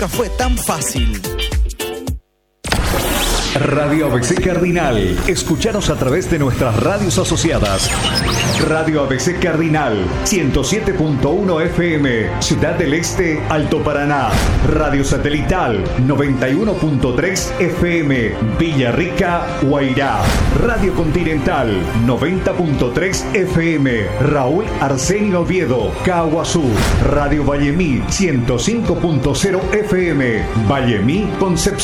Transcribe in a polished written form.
nunca fue tan fácil. Radio ABC Cardinal. Escuchanos a través de nuestras radios asociadas. Radio ABC Cardinal, 107.1 FM, Ciudad del Este, Alto Paraná. Radio Satelital, 91.3 FM, Villarrica, Guairá. Radio Continental, 90.3 FM, Raúl Arsenio Oviedo, Caguazú. Radio Vallemí, 105.0 FM, Vallemí, Concepción.